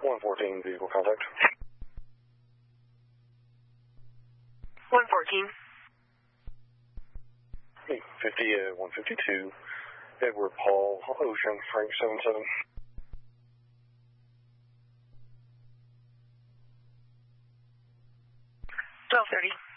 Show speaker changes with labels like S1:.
S1: 114 vehicle contact.
S2: 114.
S1: 50 152. Edward Paul Ocean Frank 77.
S2: 1230.